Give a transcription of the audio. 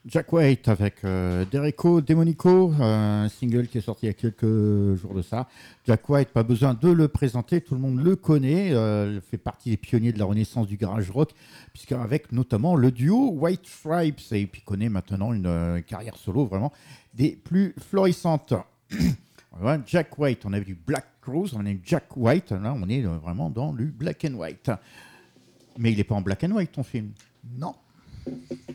Jack White avec Derrico Demonico, un single qui est sorti il y a quelques jours de ça. Jack White, pas besoin de le présenter, tout le monde le connaît, il fait partie des pionniers de la renaissance du garage rock, puisqu'avec notamment le duo White Stripes, et puis connaît maintenant une carrière solo vraiment des plus florissantes. Voilà, Jack White, on a du Black Crowes, on a du Jack White, là on est vraiment dans du black and white. Mais il n'est pas en black and white ton film. Non.